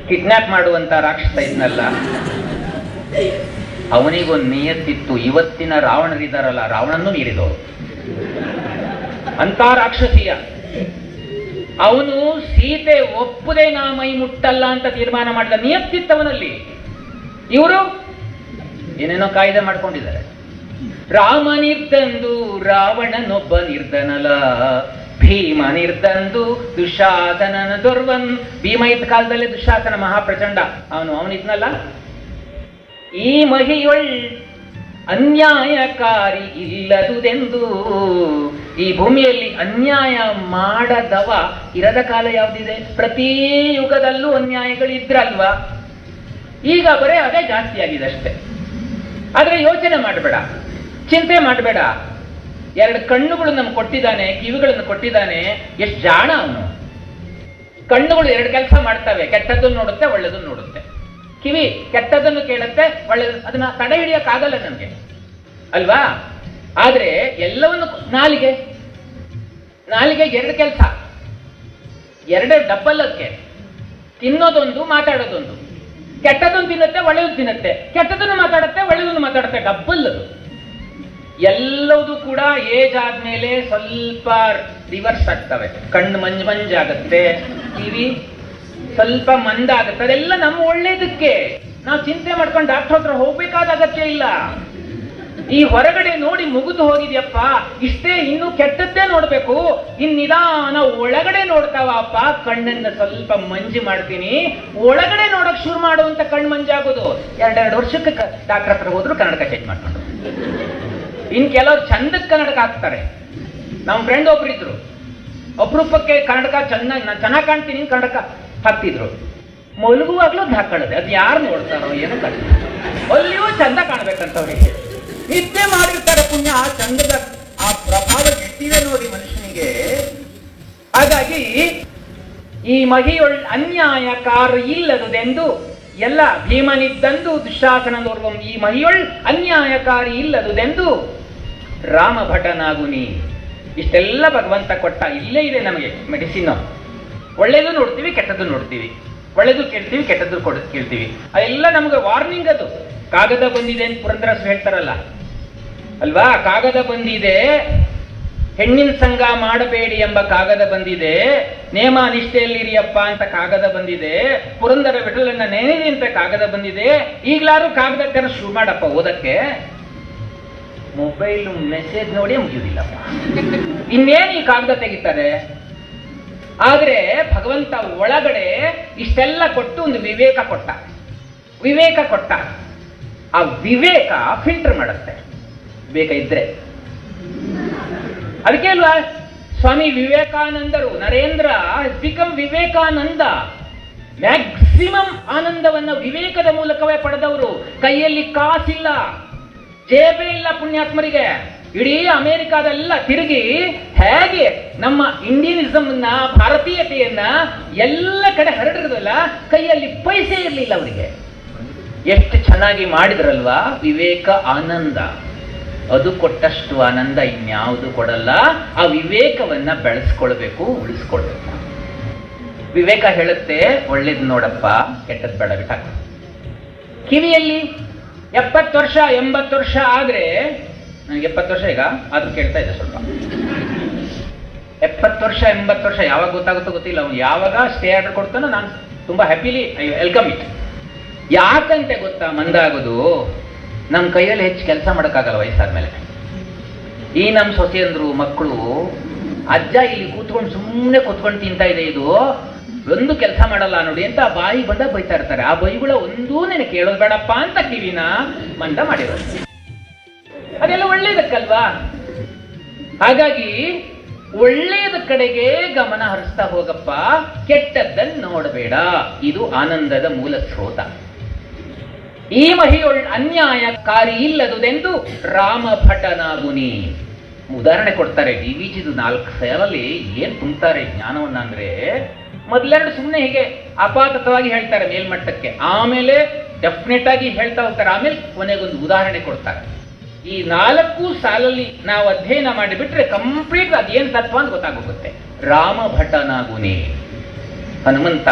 Kidnap ಮಾಡುವಂತ ರಾಕ್ಷಸ ಇದ್ನಲ್ಲ, ಅವನಿಗೊಂದು ನಿಯತ್ತಿತ್ತು. ಇವತ್ತಿನ ರಾವಣರಿದ್ದಾರಲ್ಲ, ರಾವಣನ್ನು ಮೀರಿದವರು ಅಂತ ರಾಕ್ಷಸೀಯ. ಅವನು ಸೀತೆ ಒಪ್ಪದೆ ನಾ ಮೈ ಮುಟ್ಟಲ್ಲ ಅಂತ ತೀರ್ಮಾನ ಮಾಡಿದ ನಿಯತ್ತಿತ್ತವನಲ್ಲಿ. ಇವರು ಏನೇನೋ ಕಾಯ್ದೆ ಮಾಡ್ಕೊಂಡಿದ್ದಾರೆ. ರಾಮ ನಿರ್ದಂದು ರಾವಣನೊಬ್ಬ ನಿರ್ಧನಲ, ಭೀಮ ನಿರ್ದಂದು ದುಶಾಸನನ ದೊರ್ವನ್. ಭೀಮ ಇದ್ದ ಕಾಲದಲ್ಲಿ ದುಶಾಸನ ಮಹಾಪ್ರಚಂಡ, ಅವನಿದ್ನಲ್ಲ. ಈ ಮಹಿಯೊಳ್ ಅನ್ಯಾಯಕಾರಿ ಇಲ್ಲದುದೆಂದು, ಈ ಭೂಮಿಯಲ್ಲಿ ಅನ್ಯಾಯ ಮಾಡದವ ಇರದ ಕಾಲ ಯಾವುದಿದೆ? ಪ್ರತಿ ಯುಗದಲ್ಲೂ ಅನ್ಯಾಯಗಳಿದ್ರಲ್ವಾ? ಈಗ ಬರೇ ಅದೇ ಜಾಸ್ತಿ ಆಗಿದೆ ಅಷ್ಟೇ. ಆದ್ರೆ ಯೋಚನೆ ಮಾಡಬೇಡ, ಚಿಂತೆ ಮಾಡಬೇಡ. 2 ಕಣ್ಣುಗಳು ನಮ್ಗೆ ಕೊಟ್ಟಿದ್ದಾನೆ, ಕಿವಿಗಳನ್ನು ಕೊಟ್ಟಿದ್ದಾನೆ. ಎಷ್ಟು ಜಾಣ ಅವನು. ಕಣ್ಣುಗಳು 2 ಕೆಲಸ ಮಾಡ್ತವೆ, ಕೆಟ್ಟದ್ದನ್ನು ನೋಡುತ್ತೆ, ಒಳ್ಳೆದನ್ನು ನೋಡುತ್ತೆ. ಕಿವಿ ಕೆಟ್ಟದನ್ನು ಕೇಳುತ್ತೆ, ಒಳ್ಳೆದು. ಅದನ್ನ ತಡೆ ಹಿಡಿಯಕ್ಕಾಗಲ್ಲ ನಮ್ಗೆ ಅಲ್ವಾ? ಆದ್ರೆ ಎಲ್ಲವನ್ನು ನಾಲಿಗೆ 2 ಕೆಲಸ, 2 ಡಬ್ಬಲ್. ಅದಕ್ಕೆ ತಿನ್ನೋದೊಂದು, ಮಾತಾಡೋದೊಂದು. ಕೆಟ್ಟದನ್ನು ತಿನ್ನುತ್ತೆ, ಒಳ್ಳೆಯದು ತಿನ್ನುತ್ತೆ. ಕೆಟ್ಟದನ್ನು ಮಾತಾಡುತ್ತೆ, ಒಳ್ಳೆದನ್ನು ಮಾತಾಡುತ್ತೆ. ಡಬ್ಬಲ್ ಅದು. ಎಲ್ಲವೂ ಕೂಡ ಏಜ್ ಆದ್ಮೇಲೆ ಸ್ವಲ್ಪ ರಿವರ್ಸ್ ಆಗ್ತವೆ. ಕಣ್ಣು ಮಂಜಾಗತ್ತೆ, ಕಿವಿ ಸ್ವಲ್ಪ ಮಂದಾಗತ್ತೆ. ಅದೆಲ್ಲ ನಮ್ಮ ಒಳ್ಳೇದಕ್ಕೆ. ನಾವು ಚಿಂತೆ ಮಾಡ್ಕೊಂಡು ಡಾಕ್ಟರ್ ಹತ್ರ ಹೋಗ್ಬೇಕಾದ ಅಗತ್ಯ ಇಲ್ಲ. ಈ ಹೊರಗಡೆ ನೋಡಿ ಮುಗಿದು ಹೋಗಿದ್ಯಪ್ಪ, ಇಷ್ಟೇ, ಇನ್ನು ಕೆಟ್ಟದ್ದೇ ನೋಡ್ಬೇಕು, ಇನ್ ನಿಧಾನ ಒಳಗಡೆ ನೋಡ್ತಾವಪ್ಪ. ಕಣ್ಣನ್ನ ಸ್ವಲ್ಪ ಮಂಜು ಮಾಡ್ತೀನಿ, ಒಳಗಡೆ ನೋಡಕ್ ಶುರು ಮಾಡುವಂತ ಕಣ್ಣು ಮಂಜಾಗೋದು. 2 ವರ್ಷಕ್ಕೆ ಡಾಕ್ಟರ್ ಹತ್ರ ಹೋದ್ರು ಕನ್ನಡಕ ಚೇಂಜ್ ಮಾಡ್ಕೊಂಡು. ಇನ್ ಕೆಲವ್ರು ಚಂದಕ್ಕೆ ಕನ್ನಡಕ ಹಾಕ್ತಾರೆ. ನಮ್ಮ ಫ್ರೆಂಡ್ ಒಬ್ರಿದ್ರು, ಅಪರೂಪಕ್ಕೆ ಕನ್ನಡಕ ಚೆನ್ನಾಗಿ ಕಾಣ್ತೀನಿ ಕನ್ನಡಕ ಹಾಕ್ತಿದ್ರು. ಮಲಗುವಾಗ್ಲೂ ಹಾಕೊಳ್ಳೋದೆ. ಅದು ಯಾರು ನೋಡ್ತಾರೋ ಏನೋ ಕಷ್ಟ. ಅಲ್ಲಿಯೂ ಚಂದ ಕಾಣ್ಬೇಕಂತವ್ರಿಗೆ ನಿದ್ದೆ ಮಾಡಿರ್ತಾರೆ. ಪುಣ್ಯ ಆ ಚಂದದ ಆ ಪ್ರಭಾವ ಎಷ್ಟಿದೆ ನೋಡಿ ಮನುಷ್ಯನಿಗೆ. ಹಾಗಾಗಿ ಈ ಮಹಿಯೊಳ್ ಅನ್ಯಾಯಕಾರ ಇಲ್ಲದುದೆಂದು ಎಲ್ಲ ಭೀಮನಿದ್ದಂದು ದುಶಾಸನದೋರ್ವಂ. ಈ ಮಹಿಯೊಳ್ ಅನ್ಯಾಯಕಾರಿ ಇಲ್ಲದುದೆಂದು ರಾಮ ಭಟನಾಗುನಿ. ಇಷ್ಟೆಲ್ಲ ಭಗವಂತ ಕೊಟ್ಟ. ಇಲ್ಲೇ ಇದೆ ನಮಗೆ ಮೆಡಿಸಿನ್. ಒಳ್ಳೇದು ನೋಡ್ತೀವಿ, ಕೆಟ್ಟದ್ದು ನೋಡ್ತೀವಿ. ಒಳ್ಳೇದು ಕೇಳ್ತೀವಿ, ಕೆಟ್ಟದ್ದು ಕೇಳ್ತೀವಿ. ಅದೆಲ್ಲ ನಮ್ಗೆ ವಾರ್ನಿಂಗ್. ಅದು ಕಾಗದ ಬಂದಿದೆ ಅಂತ ಪುರಂದರದಾಸರು ಹೇಳ್ತಾರಲ್ಲ ಅಲ್ವಾ? ಕಾಗದ ಬಂದಿದೆ, ಹೆಣ್ಣಿನ ಸಂಘ ಮಾಡಬೇಡಿ ಎಂಬ ಕಾಗದ ಬಂದಿದೆ, ನೇಮ ನಿಷ್ಠೆಯಲ್ಲಿರಿಯಪ್ಪ ಅಂತ ಕಾಗದ ಬಂದಿದೆ, ಪುರಂದರ ವಿಠಲನ್ನ ನೆನೆದಿ ಅಂತ ಕಾಗದ ಬಂದಿದೆ. ಈಗ್ಲಾರು ಕಾಗದ ತರ ಶುರು ಮಾಡಪ್ಪ ಓದಕ್ಕೆ. ಮೊಬೈಲ್ ಮೆಸೇಜ್ ನೋಡಿ ಮುಗಿಯುವುದಿಲ್ಲಪ್ಪ. ಇನ್ನೇನು ಈ ಕಾಗದ ತೆಗಿತಾರೆ? ಆದ್ರೆ ಭಗವಂತ ಒಳಗಡೆ ಇಷ್ಟೆಲ್ಲ ಕೊಟ್ಟು ಒಂದು ವಿವೇಕ ಕೊಟ್ಟ. ಆ ವಿವೇಕ ಫಿಲ್ಟರ್ ಮಾಡುತ್ತೆ ವಿವೇಕ ಇದ್ರೆ. ಅದಕ್ಕೆ ಅಲ್ವಾ ಸ್ವಾಮಿ ವಿವೇಕಾನಂದರು, ನರೇಂದ್ರ ಬಿಕಮ್ ವಿವೇಕಾನಂದ. ಮ್ಯಾಕ್ಸಿಮಮ್ ಆನಂದವನ್ನ ವಿವೇಕದ ಮೂಲಕವೇ ಪಡೆದವರು. ಕೈಯಲ್ಲಿ ಕಾಸಿಲ್ಲ, ಜೇಬೇ ಇಲ್ಲ ಪುಣ್ಯಾತ್ಮರಿಗೆ. ಇಡೀ ಅಮೆರಿಕಾದೆಲ್ಲ ತಿರುಗಿ ಹೇಗೆ ನಮ್ಮ ಇಂಡಿಯನಿಸಮ್ನ, ಭಾರತೀಯತೆಯನ್ನ ಎಲ್ಲ ಕಡೆ ಹರಡಿರೋದಲ್ಲ, ಕೈಯಲ್ಲಿ ಪೈಸೆ ಇರಲಿಲ್ಲ ಅವರಿಗೆ. ಎಷ್ಟು ಚೆನ್ನಾಗಿ ಮಾಡಿದ್ರಲ್ವಾ ವಿವೇಕ ಆನಂದ. ಅದು ಕೊಟ್ಟಷ್ಟು ಆನಂದ ಇನ್ಯಾವುದು ಕೊಡಲ್ಲ. ಆ ವಿವೇಕವನ್ನ ಬೆಳೆಸ್ಕೊಳ್ಬೇಕು, ಉಳಿಸ್ಕೊಳ್ಬೇಕು. ವಿವೇಕ ಹೇಳುತ್ತೆ ಒಳ್ಳೇದು ನೋಡಪ್ಪ, ಕೆಟ್ಟದ್ ಬೇಡ ಬಿಟ್ಟಾಕ. ಕಿವಿಯಲ್ಲಿ 70 ವರ್ಷ 80 ವರ್ಷ ಆದ್ರೆ, ನನಗೆ 70 ವರ್ಷ ಈಗ ಆದ್ರೂ ಕೇಳ್ತಾ ಇದೆ ಸ್ವಲ್ಪ. 70 ವರ್ಷ 80 ವರ್ಷ ಯಾವಾಗ ಗೊತ್ತಾಗುತ್ತೋ ಗೊತ್ತಿಲ್ಲ. ಅವ್ನು ಯಾವಾಗ ಸ್ಟೇ ಆರ್ಡರ್ ಕೊಡ್ತಾನೋ ನಾನು ತುಂಬಾ ಹ್ಯಾಪಿಲಿ ಐ ವೆಲ್ಕಮ್ ಇಟ್. ಯಾಕಂತೆ ಗೊತ್ತಾ ಮಂದಾಗೋದು? ನಮ್ಮ ಕೈಯಲ್ಲಿ ಹೆಚ್ಚು ಕೆಲಸ ಮಾಡೋಕ್ಕಾಗಲ್ಲ ವಯಸ್ಸಾದ್ಮೇಲೆ. ಈ ನಮ್ಮ ಸೊಸೆಯಂದ್ರು ಮಕ್ಕಳು, ಅಜ್ಜ ಇಲ್ಲಿ ಸುಮ್ಮನೆ ಕೂತ್ಕೊಂಡು ತಿಂತಾ ಇದೆ, ಇದು ಒಂದು ಕೆಲಸ ಮಾಡಲ್ಲ ನೋಡಿ ಅಂತ ಬಾಯಿ ಬಂದ ಬೈತಾ ಇರ್ತಾರೆ. ಆ ಬೈಗಳ ಒಂದೂ ನೆನೆ ಕೇಳೋದು ಬೇಡಪ್ಪ ಅಂತ ಕಿವಿನ ಮಂದ ಮಾಡಿರೋದು. ಅದೆಲ್ಲ ಒಳ್ಳೇದಕ್ಕಲ್ವಾ? ಹಾಗಾಗಿ ಒಳ್ಳೆಯದ ಕಡೆಗೆ ಗಮನ ಹರಿಸ್ತಾ ಹೋಗಪ್ಪ, ಕೆಟ್ಟದ್ದನ್ನು ನೋಡಬೇಡ. ಇದು ಆನಂದದ ಮೂಲ ಸ್ರೋತ. ಈ ಮಹಿಯೊಳ್ ಅನ್ಯಾಯಕಾರಿ ಇಲ್ಲದುದೆಂದು ರಾಮ ಭಟನಾಗುನಿ. ಉದಾಹರಣೆ ಕೊಡ್ತಾರೆ. DVGದು 4 ಸಾಲಲ್ಲಿ ಏನ್ ತುಂಬ್ತಾರೆ ಜ್ಞಾನವನ್ನ ಅಂದ್ರೆ, ಮೊದಲೆರಡು ಸುಮ್ಮನೆ ಹೀಗೆ ಅಪಾತವಾಗಿ ಹೇಳ್ತಾರೆ ಮೇಲ್ಮಟ್ಟಕ್ಕೆ, ಆಮೇಲೆ ಡೆಫಿನೆಟ್ ಆಗಿ ಹೇಳ್ತಾ ಹೋಗ್ತಾರೆ, ಆಮೇಲೆ ಕೊನೆಗೊಂದು ಉದಾಹರಣೆ ಕೊಡ್ತಾರೆ. ಈ 4 ಸಾಲಲ್ಲಿ ನಾವು ಅಧ್ಯಯನ ಮಾಡಿಬಿಟ್ರೆ ಕಂಪ್ಲೀಟ್ ಅದೇನ್ ತತ್ವ ಅಂತ ಗೊತ್ತಾಗೋಗುತ್ತೆ. ರಾಮ ಭಟನಾಗುನಿ. ಹನುಮಂತ